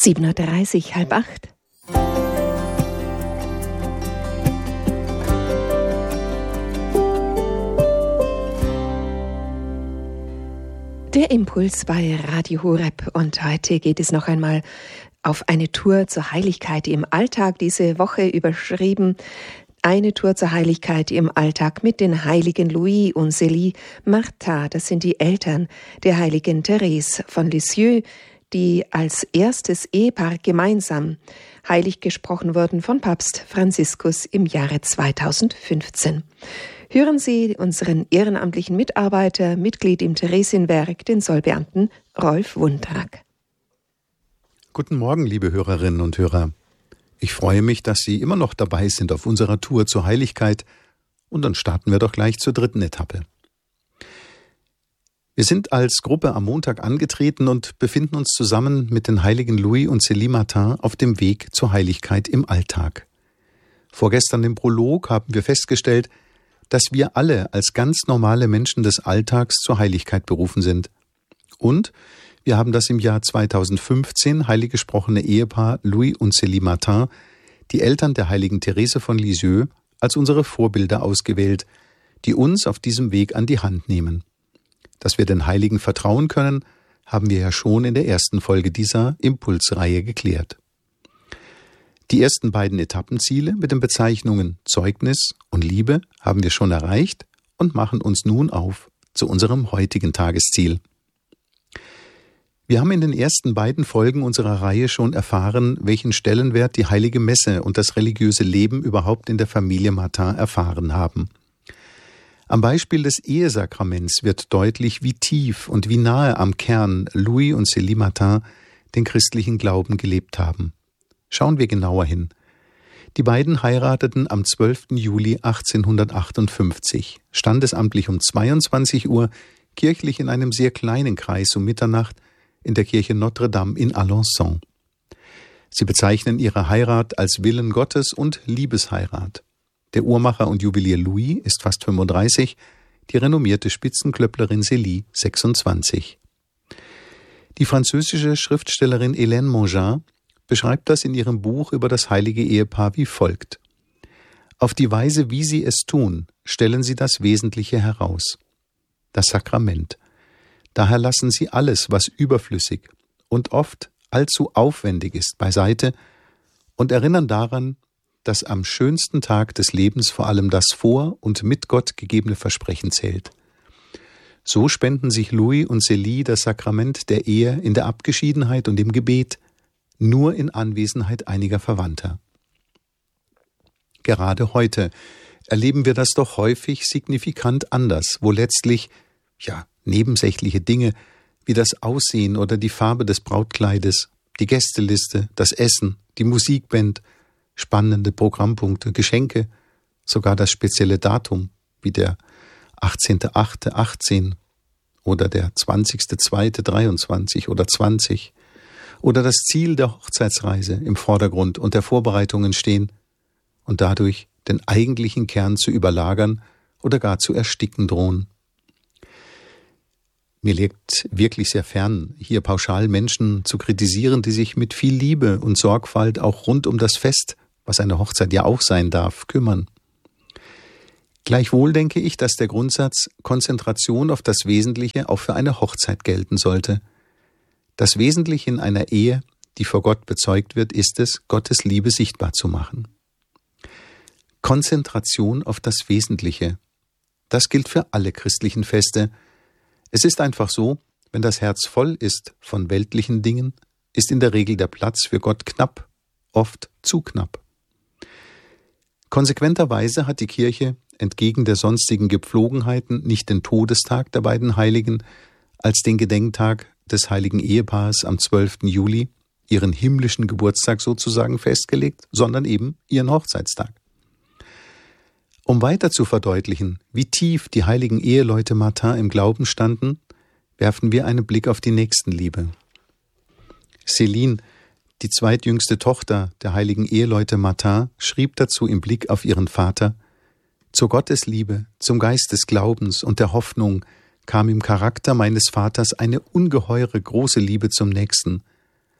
7:30 Uhr, 7:30. Der Impuls bei Radio Horeb, und heute geht es noch einmal auf eine Tour zur Heiligkeit im Alltag, diese Woche überschrieben. Eine Tour zur Heiligkeit im Alltag mit den heiligen Louis und Célie Martin. Das sind die Eltern der heiligen Therese von Lisieux, die als erstes Ehepaar gemeinsam heilig gesprochen wurden von Papst Franziskus im Jahre 2015. Hören Sie unseren ehrenamtlichen Mitarbeiter, Mitglied im Theresienwerk, den Sollbeamten Rolf Wundrak. Guten Morgen, liebe Hörerinnen und Hörer. Ich freue mich, dass Sie immer noch dabei sind auf unserer Tour zur Heiligkeit, und dann starten wir doch gleich zur 3. Etappe. Wir sind als Gruppe am Montag angetreten und befinden uns zusammen mit den heiligen Louis und Célie Martin auf dem Weg zur Heiligkeit im Alltag. Vorgestern im Prolog haben wir festgestellt, dass wir alle als ganz normale Menschen des Alltags zur Heiligkeit berufen sind. Und wir haben das im Jahr 2015 heilig gesprochene Ehepaar Louis und Célie Martin, die Eltern der heiligen Therese von Lisieux, als unsere Vorbilder ausgewählt, die uns auf diesem Weg an die Hand nehmen. Dass wir den Heiligen vertrauen können, haben wir ja schon in der ersten Folge dieser Impulsreihe geklärt. Die ersten beiden Etappenziele mit den Bezeichnungen Zeugnis und Liebe haben wir schon erreicht und machen uns nun auf zu unserem heutigen Tagesziel. Wir haben in den ersten beiden Folgen unserer Reihe schon erfahren, welchen Stellenwert die Heilige Messe und das religiöse Leben überhaupt in der Familie Martin erfahren haben. Am Beispiel des Ehesakraments wird deutlich, wie tief und wie nahe am Kern Louis und Célie Martin den christlichen Glauben gelebt haben. Schauen wir genauer hin. Die beiden heirateten am 12. Juli 1858, standesamtlich um 22 Uhr, kirchlich in einem sehr kleinen Kreis um Mitternacht in der Kirche Notre-Dame in Alençon. Sie bezeichnen ihre Heirat als Willen Gottes und Liebesheirat. Der Uhrmacher und Juwelier Louis ist fast 35, die renommierte Spitzenklöpplerin Célie 26. Die französische Schriftstellerin Hélène Mongin beschreibt das in ihrem Buch über das heilige Ehepaar wie folgt: Auf die Weise, wie sie es tun, stellen sie das Wesentliche heraus. Das Sakrament. Daher lassen sie alles, was überflüssig und oft allzu aufwendig ist, beiseite und erinnern daran, dass am schönsten Tag des Lebens vor allem das vor und mit Gott gegebene Versprechen zählt. So spenden sich Louis und Célie das Sakrament der Ehe in der Abgeschiedenheit und im Gebet, nur in Anwesenheit einiger Verwandter. Gerade heute erleben wir das doch häufig signifikant anders, wo letztlich, nebensächliche Dinge wie das Aussehen oder die Farbe des Brautkleides, die Gästeliste, das Essen, die Musikband, spannende Programmpunkte, Geschenke, sogar das spezielle Datum, wie der 18.08.18 oder der 20.02.23 oder 20 oder das Ziel der Hochzeitsreise im Vordergrund und der Vorbereitungen stehen und dadurch den eigentlichen Kern zu überlagern oder gar zu ersticken drohen. Mir liegt wirklich sehr fern, hier pauschal Menschen zu kritisieren, die sich mit viel Liebe und Sorgfalt auch rund um das Fest, was eine Hochzeit ja auch sein darf, kümmern. Gleichwohl denke ich, dass der Grundsatz Konzentration auf das Wesentliche auch für eine Hochzeit gelten sollte. Das Wesentliche in einer Ehe, die vor Gott bezeugt wird, ist es, Gottes Liebe sichtbar zu machen. Konzentration auf das Wesentliche. Das gilt für alle christlichen Feste. Es ist einfach so, wenn das Herz voll ist von weltlichen Dingen, ist in der Regel der Platz für Gott knapp, oft zu knapp. Konsequenterweise hat die Kirche, entgegen der sonstigen Gepflogenheiten, nicht den Todestag der beiden Heiligen als den Gedenktag des heiligen Ehepaars am 12. Juli, ihren himmlischen Geburtstag sozusagen, festgelegt, sondern eben ihren Hochzeitstag. Um weiter zu verdeutlichen, wie tief die heiligen Eheleute Martin im Glauben standen, werfen wir einen Blick auf die Nächstenliebe. Céline, die zweitjüngste Tochter der heiligen Eheleute Martin, schrieb dazu im Blick auf ihren Vater: Zur Gottesliebe, zum Geist des Glaubens und der Hoffnung kam im Charakter meines Vaters eine ungeheure große Liebe zum Nächsten.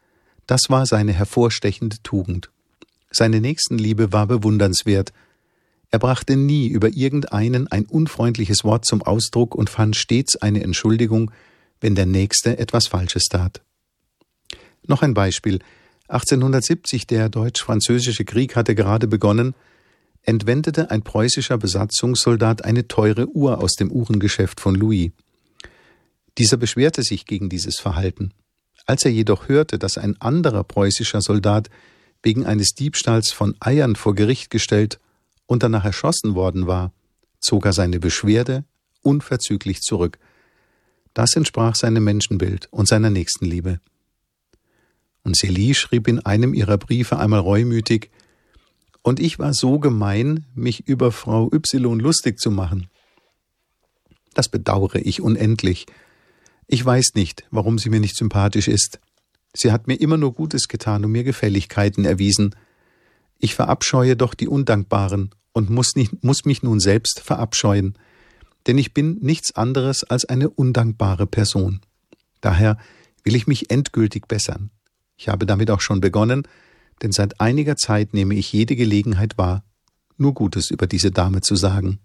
Das war seine hervorstechende Tugend. Seine Nächstenliebe war bewundernswert. Er brachte nie über irgendeinen ein unfreundliches Wort zum Ausdruck und fand stets eine Entschuldigung, wenn der Nächste etwas Falsches tat. Noch ein Beispiel. 1870, der Deutsch-Französische Krieg hatte gerade begonnen, entwendete ein preußischer Besatzungssoldat eine teure Uhr aus dem Uhrengeschäft von Louis. Dieser beschwerte sich gegen dieses Verhalten. Als er jedoch hörte, dass ein anderer preußischer Soldat wegen eines Diebstahls von Eiern vor Gericht gestellt und danach erschossen worden war, zog er seine Beschwerde unverzüglich zurück. Das entsprach seinem Menschenbild und seiner Nächstenliebe. Und Célie schrieb in einem ihrer Briefe einmal reumütig: Und ich war so gemein, mich über Frau Y lustig zu machen. Das bedauere ich unendlich. Ich weiß nicht, warum sie mir nicht sympathisch ist. Sie hat mir immer nur Gutes getan und mir Gefälligkeiten erwiesen. Ich verabscheue doch die Undankbaren und muss mich nun selbst verabscheuen, denn ich bin nichts anderes als eine undankbare Person. Daher will ich mich endgültig bessern. Ich habe damit auch schon begonnen, denn seit einiger Zeit nehme ich jede Gelegenheit wahr, nur Gutes über diese Dame zu sagen.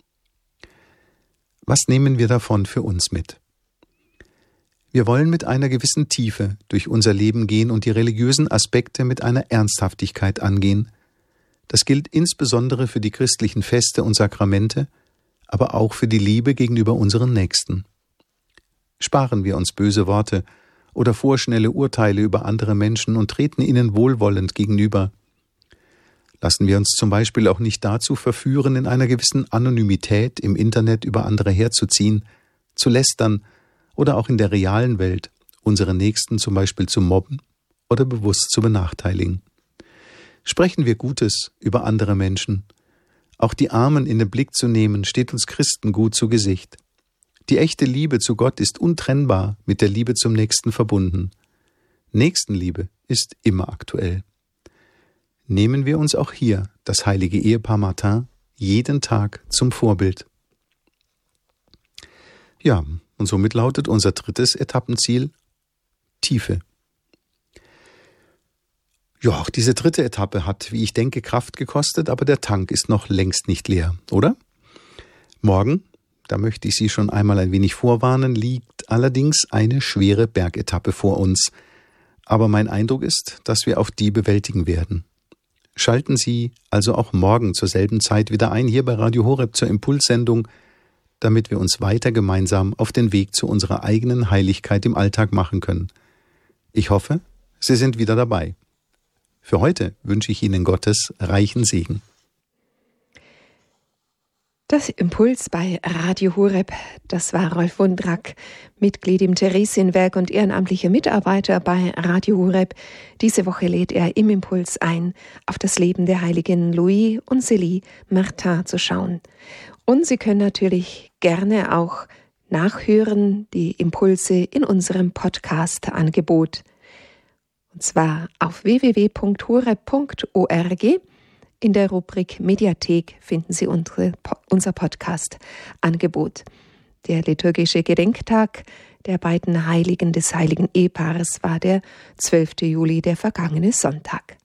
Was nehmen wir davon für uns mit? Wir wollen mit einer gewissen Tiefe durch unser Leben gehen und die religiösen Aspekte mit einer Ernsthaftigkeit angehen. Das gilt insbesondere für die christlichen Feste und Sakramente, aber auch für die Liebe gegenüber unseren Nächsten. Sparen wir uns böse Worte oder vorschnelle Urteile über andere Menschen und treten ihnen wohlwollend gegenüber. Lassen wir uns zum Beispiel auch nicht dazu verführen, in einer gewissen Anonymität im Internet über andere herzuziehen, zu lästern oder auch in der realen Welt unsere Nächsten zum Beispiel zu mobben oder bewusst zu benachteiligen. Sprechen wir Gutes über andere Menschen. Auch die Armen in den Blick zu nehmen, steht uns Christen gut zu Gesicht. Die echte Liebe zu Gott ist untrennbar mit der Liebe zum Nächsten verbunden. Nächstenliebe ist immer aktuell. Nehmen wir uns auch hier das heilige Ehepaar Martin jeden Tag zum Vorbild. Ja, und somit lautet unser drittes Etappenziel Tiefe. Ja, auch diese dritte Etappe hat, wie ich denke, Kraft gekostet, aber der Tank ist noch längst nicht leer, oder? Morgen, da möchte ich Sie schon einmal ein wenig vorwarnen, liegt allerdings eine schwere Bergetappe vor uns. Aber mein Eindruck ist, dass wir auch die bewältigen werden. Schalten Sie also auch morgen zur selben Zeit wieder ein, hier bei Radio Horeb zur Impulssendung, damit wir uns weiter gemeinsam auf den Weg zu unserer eigenen Heiligkeit im Alltag machen können. Ich hoffe, Sie sind wieder dabei. Für heute wünsche ich Ihnen Gottes reichen Segen. Das Impuls bei Radio Horeb, das war Rolf Wundrack, Mitglied im Theresienwerk und ehrenamtlicher Mitarbeiter bei Radio Horeb. Diese Woche lädt er im Impuls ein, auf das Leben der Heiligen Louis und Célie Martin zu schauen. Und Sie können natürlich gerne auch nachhören, die Impulse in unserem Podcast-Angebot. Und zwar auf www.horeb.org. In der Rubrik Mediathek finden Sie unser Podcast-Angebot. Der liturgische Gedenktag der beiden Heiligen des heiligen Ehepaares war der 12. Juli, der vergangene Sonntag.